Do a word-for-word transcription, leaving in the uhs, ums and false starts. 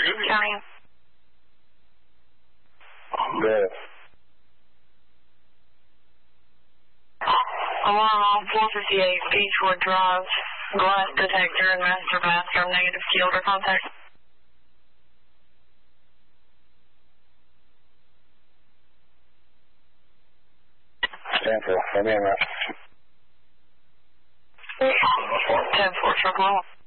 County. Good. Alarm on four fifty-eight Beechwood Drive. Glass detector and master bathroom negative key holder contact. ten four. Let me in, Russ. ten four, circle.